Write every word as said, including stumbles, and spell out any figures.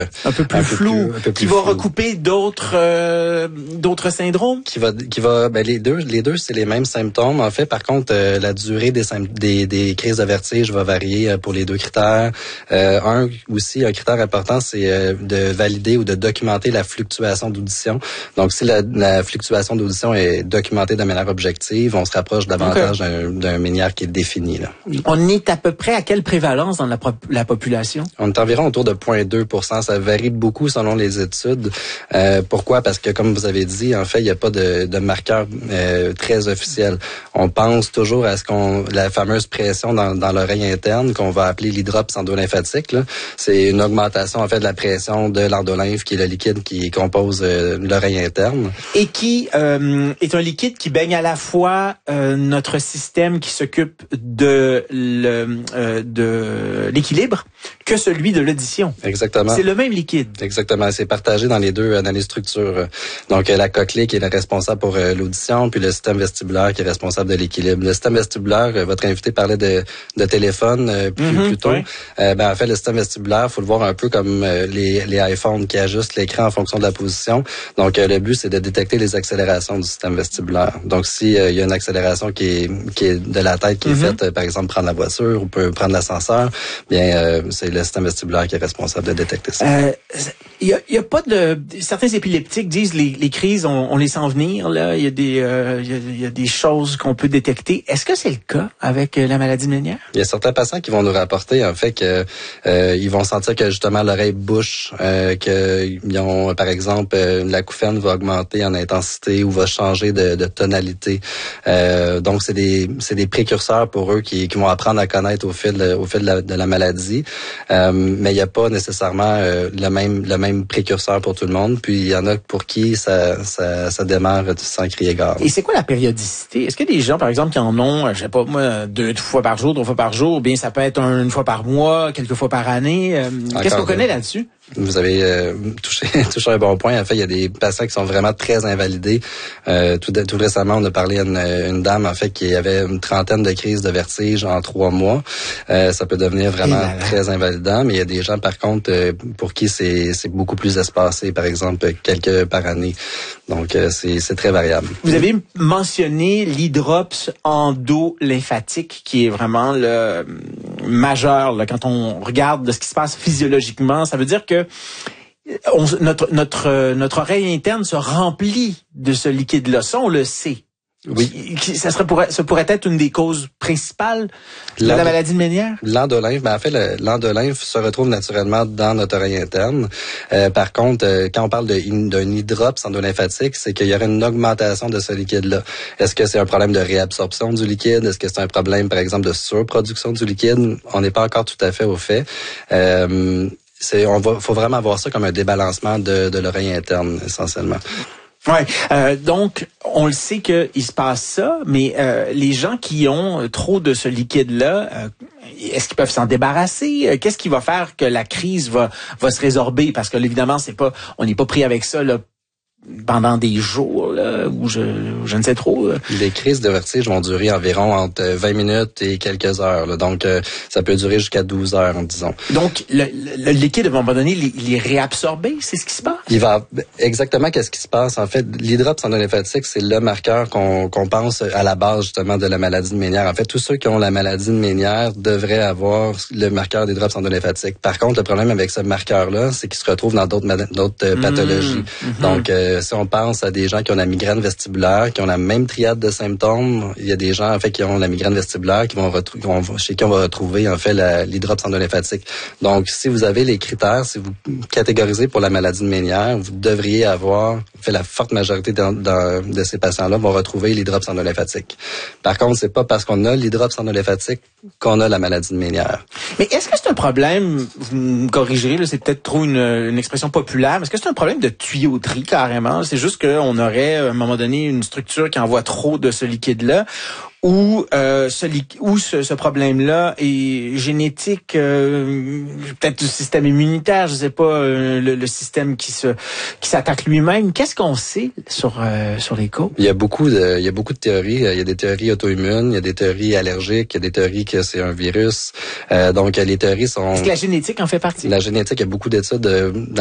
un peu plus un flou, peu plus, un peu plus qui flou. Va recouper d'autres euh, d'autres syndromes. Qui va qui va ben les deux les deux c'est les mêmes symptômes en fait. Par contre euh, la durée des, des des crises de vertige va varier pour les deux critères. Euh, un aussi un critère important c'est euh, de valider ou de documenter la fluctuation d'audition. Donc si la, la fluctuation d'audition est documentée de manière objective, on se rapproche davantage okay. d'un d'un ménière qui est défini là. On est à peu près à quelle prévalence dans la, la population? On est environ autour de zéro virgule deux pour cent. Ça varie beaucoup selon les études. Euh, pourquoi? Parce que, comme vous avez dit, en fait, il n'y a pas de, de marqueur euh, très officiel. On pense toujours à ce qu'on, la fameuse pression dans, dans l'oreille interne qu'on va appeler l'hydrops endolymphatique. Là. C'est une augmentation, en fait, de la pression de l'endolymphe, qui est le liquide qui compose euh, l'oreille interne. Et qui euh, est un liquide qui baigne à la fois euh, notre système qui s'occupe de, le, euh, de l'équilibre que celui de l'audition. Exactement. C'est le même liquide. Exactement. C'est partagé dans les deux, dans les structures. Donc, la cochlée qui est responsable pour euh, l'audition, puis le système vestibulaire qui est responsable de l'équilibre. Le système vestibulaire, euh, votre invité parlait de, de téléphone euh, plus, mm-hmm, plus tôt. Oui. Euh, ben, en fait, le système vestibulaire, faut le voir un peu comme euh, les, les iPhones qui ajustent l'écran en fonction de la position. Donc, euh, le but, c'est de détecter les accélérations du système vestibulaire. Donc, si euh, il y a une accélération qui est, qui est de la tête qui mm-hmm. est faite, euh, par exemple, prendre la voiture ou peut prendre l'ascenseur, bien, euh, c'est le système vestibulaire qui est responsable de détecter ça. Euh, Il y a, y a pas de certains épileptiques disent les, les crises on, on les sent venir là. Il y a des euh, y, a, y a des choses qu'on peut détecter. Est-ce que c'est le cas avec euh, la maladie de Ménière? Il y a certains patients qui vont nous rapporter en fait que euh, ils vont sentir que justement l'oreille bouche, euh, qu'ils ont par exemple euh, l'acouphène va augmenter en intensité ou va changer de, de tonalité. Euh, donc c'est des c'est des précurseurs pour eux qui, qui vont apprendre à connaître au fil au fil de la, de la maladie. Euh, mais il n'y a pas nécessairement euh, le même le même précurseur pour tout le monde. Puis il y en a pour qui ça ça, ça démarre sans crier gare. Et c'est quoi la périodicité? Est-ce qu'il y a des gens, par exemple, qui en ont, je sais pas moi, deux fois par jour, trois fois par jour, ou bien ça peut être une fois par mois, quelques fois par année? Euh, qu'est-ce qu'on connaît là-dessus? Vous avez euh, touché, touché un bon point. En fait, il y a des patients qui sont vraiment très invalidés. Euh, tout, tout récemment, on a parlé à une, une dame, en fait, qui avait une trentaine de crises de vertige en trois mois. Euh, ça peut devenir vraiment très invalidant, mais il y a des gens, par contre, euh, pour qui c'est, c'est beaucoup plus espacé, par exemple, quelques par année. Donc, euh, c'est, c'est très variable. Vous avez mentionné l'hydrops endolymphatique, qui est vraiment le majeur là, quand on regarde de ce qui se passe physiologiquement. Ça veut dire que on, notre notre notre oreille interne se remplit de ce liquide-là. Ça, on le sait. Oui. Ça serait pourrait, ça pourrait être une des causes principales de la maladie de Ménière? L'endolymphe, ben en fait, le, l'endolymphe se retrouve naturellement dans notre oreille interne. Euh, par contre, euh, quand on parle de, d'un hydrops endolymphatique, c'est qu'il y aurait une augmentation de ce liquide-là. Est-ce que c'est un problème de réabsorption du liquide? Est-ce que c'est un problème, par exemple, de surproduction du liquide? On n'est pas encore tout à fait au fait. Euh, c'est, on va, faut vraiment voir ça comme un débalancement de, de l'oreille interne, essentiellement. Ouais, euh, donc on le sait qu'il se passe ça, mais euh, les gens qui ont trop de ce liquide-là, euh, est-ce qu'ils peuvent s'en débarrasser? Qu'est-ce qui va faire que la crise va va se résorber? Parce que évidemment, c'est pas, on n'est pas pris avec ça là pendant des jours là, où je, je ne sais trop. Là. Les crises de vertige vont durer environ entre vingt minutes et quelques heures. Là. Donc, euh, ça peut durer jusqu'à douze heures, disons. Donc, le, le, le liquide, à un moment donné, il est réabsorbé, c'est ce qui se passe? Il va exactement qu'est-ce qui se passe. En fait, l'hydrops endolymphatique, c'est le marqueur qu'on, qu'on pense à la base justement de la maladie de Ménière. En fait, tous ceux qui ont la maladie de Ménière devraient avoir le marqueur d'hydrops endolymphatique. Par contre, le problème avec ce marqueur-là, c'est qu'il se retrouve dans d'autres, d'autres euh, pathologies. Mmh. Donc, euh, si on pense à des gens qui ont la migraine vestibulaire, qui ont la même triade de symptômes, il y a des gens en fait qui ont la migraine vestibulaire, qui vont retrouver, chez qui on va retrouver en fait la, l'hydrops endolymphatique. Donc, si vous avez les critères, si vous catégorisez pour la maladie de Ménière, vous devriez avoir, en fait, la forte majorité de, de, de ces patients-là vont retrouver l'hydrops endolymphatique. Par contre, c'est pas parce qu'on a l'hydrops endolymphatique qu'on a la maladie de Ménière. Mais est-ce que c'est un problème, vous me corrigerez, là, c'est peut-être trop une, une expression populaire, mais est-ce que c'est un problème de tuyauterie carrément? C'est juste qu'on aurait, à un moment donné, une structure qui envoie trop de ce liquide-là, ou euh, ce, ou ce, ce problème-là est génétique, euh, peut-être du système immunitaire, je sais pas, euh, le, le système qui se qui s'attaque lui-même. Qu'est-ce qu'on sait sur euh, sur les causes? Il y a beaucoup de il y a beaucoup de théories. Il y a des théories auto-immunes, il y a des théories allergiques, il y a des théories que c'est un virus. Euh, donc les théories sont. Est-ce que la génétique en fait partie? La génétique, il y a beaucoup d'études.